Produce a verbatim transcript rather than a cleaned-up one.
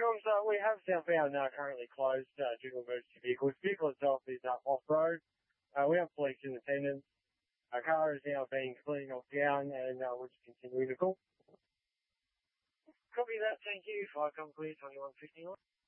Comes, uh, we have southbound uh, currently closed uh, due to emergency vehicles. The vehicle itself is uh, off-road. Uh, we have police in attendance. Our car is now being cleaned off down and uh, we're just continuing to call. Copy that, thank you. Fire Company twenty-one fifty-nine.